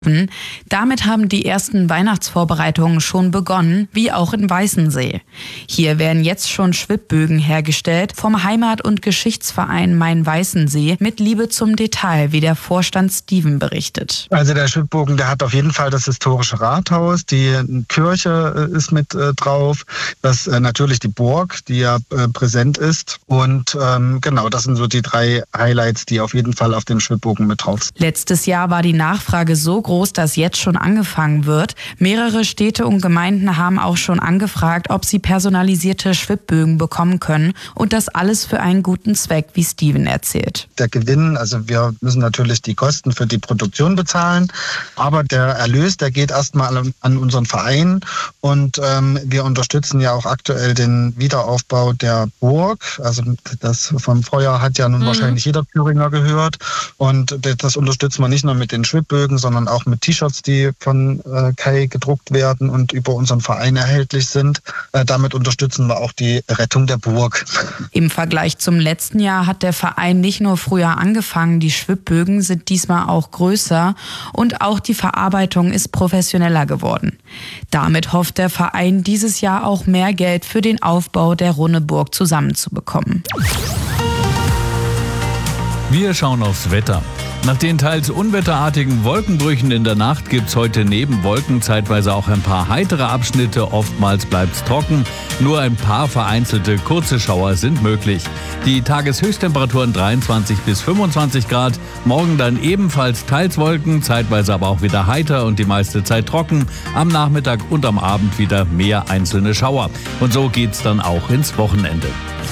Damit haben die ersten Weihnachtsvorbereitungen schon begonnen, wie auch in Weißensee. Hier werden jetzt schon Schwibbögen hergestellt vom Heimat- und Geschichtsverein Main-Weißensee mit Liebe zum Detail, wie der Vorstand Steven berichtet. Also der Schwibbogen, der hat auf jeden Fall das historische Rathaus, die Kirche ist mit drauf, das natürlich die Burg, die ja präsent ist. Und genau, das sind so die 3 Highlights, die auf jeden Fall auf dem Schwibbogen mit drauf sind. Letztes Jahr war die Nachfrage so groß, dass jetzt schon angefangen wird. Mehrere Städte und Gemeinden haben auch schon angefragt, ob sie personalisierte Schwibbögen bekommen können. Und das alles für einen guten Zweck, wie Steven erzählt. Der Gewinn, also wir müssen natürlich die Kosten für die Produktion bezahlen, aber der Erlös, der geht erstmal an unseren Verein. Und wir unterstützen ja auch aktuell den Wiederaufbau der Burg. Also das vom Feuer hat ja nun wahrscheinlich jeder Thüringer gehört. Und das unterstützen wir nicht nur mit den Schwibbögen, sondern auch mit T-Shirts, die von Kai gedruckt werden und über unseren Verein erhältlich sind. Damit unterstützen wir auch die Rettung der Burg. Im Vergleich zum letzten Jahr hat der Verein nicht nur früher angefangen, die Schwibbögen sind diesmal auch größer und auch die Verarbeitung ist professioneller geworden. Damit hofft der Verein dieses Jahr auch mehr Geld für den Aufbau der Runneburg zusammenzubekommen. Wir schauen aufs Wetter. Nach den teils unwetterartigen Wolkenbrüchen in der Nacht gibt's heute neben Wolken zeitweise auch ein paar heitere Abschnitte. Oftmals bleibt's trocken. Nur ein paar vereinzelte kurze Schauer sind möglich. Die Tageshöchsttemperaturen 23 bis 25 Grad. Morgen dann ebenfalls teils Wolken, zeitweise aber auch wieder heiter und die meiste Zeit trocken. Am Nachmittag und am Abend wieder mehr einzelne Schauer. Und so geht's dann auch ins Wochenende.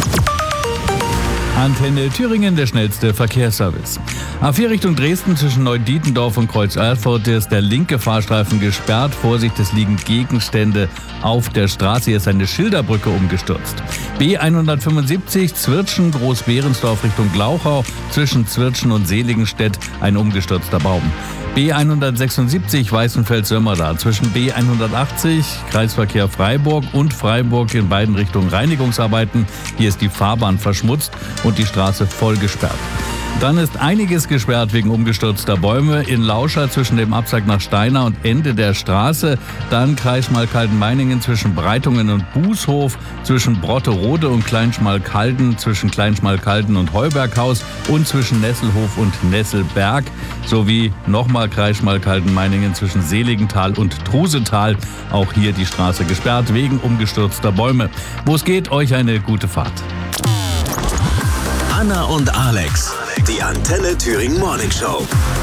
Antenne Thüringen, der schnellste Verkehrsservice. A4 Richtung Dresden zwischen Neudietendorf und Kreuz-Erfurt ist der linke Fahrstreifen gesperrt. Vorsicht, es liegen Gegenstände auf der Straße. Hier ist eine Schilderbrücke umgestürzt. B175 Zwirtschen, Großbehrensdorf Richtung Glauchau zwischen Zwirtschen und Seligenstedt ein umgestürzter Baum. B176 Weißenfels-Sömmerda zwischen B180 Kreisverkehr Freiburg und Freiburg in beiden Richtungen Reinigungsarbeiten. Hier ist die Fahrbahn verschmutzt und die Straße voll gesperrt. Dann ist einiges gesperrt wegen umgestürzter Bäume in Lauscha zwischen dem Absack nach Steinau und Ende der Straße. Dann Kreis Schmalkalden-Meiningen zwischen Breitungen und Bußhof, zwischen Brotterode und Kleinschmalkalden, zwischen Kleinschmalkalden und Heuberghaus und zwischen Nesselhof und Nesselberg. Sowie nochmal Kreis Schmalkalden-Meiningen zwischen Seligenthal und Trusetal. Auch hier die Straße gesperrt wegen umgestürzter Bäume. Wo es geht, euch eine gute Fahrt. Anna und Alex, die Antenne Thüringen Morning Show.